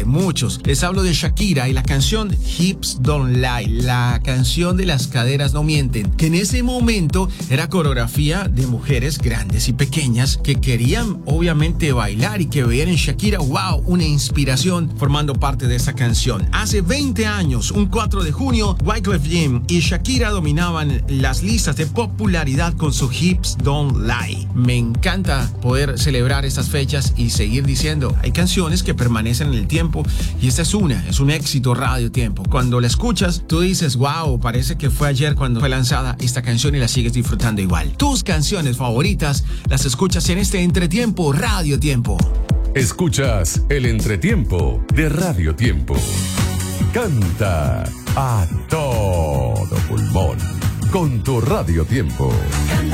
muchos. Les hablo de Shakira y la canción Hips Don't Lie, la canción de las caderas no mienten, que en ese momento era coreografía de mujeres grandes y pequeñas que querían obviamente bailar y que veían en Shakira, wow, una inspiración formando parte de esa canción. Hace 20 años, un 4 de junio, Wyclef Jean y Shakira dominaban las listas de popularidad con su Hips Don't Lie. Me encanta poder celebrar estas fechas y seguir diciendo, hay canciones que permanecen en el tiempo y esta es un éxito Radio Tiempo. Cuando la escuchas, tú dices, wow, parece que fue ayer cuando fue lanzada esta canción y la sigues disfrutando igual. Tus canciones favoritas las escuchas en este Entretiempo Radio Tiempo. Escuchas el Entretiempo de Radio Tiempo. Canta a todo pulmón con tu Radio Tiempo. Canta